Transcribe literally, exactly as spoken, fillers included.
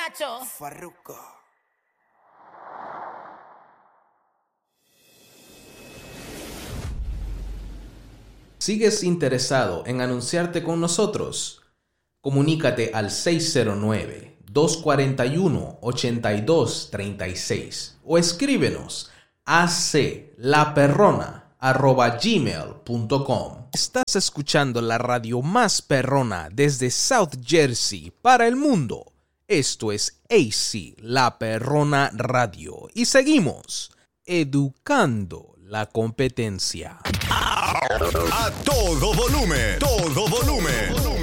muchacho. Farruko. ¿Sigues interesado en anunciarte con nosotros? Comunícate al seis cero nueve, dos cuatro uno, ocho dos tres seis o escríbenos a aclaperrona arroba gmail punto com. Estás escuchando la radio más perrona desde South Jersey para el mundo. Esto es A C, La Perrona Radio. Y seguimos educando la competencia. A todo volumen, todo volumen.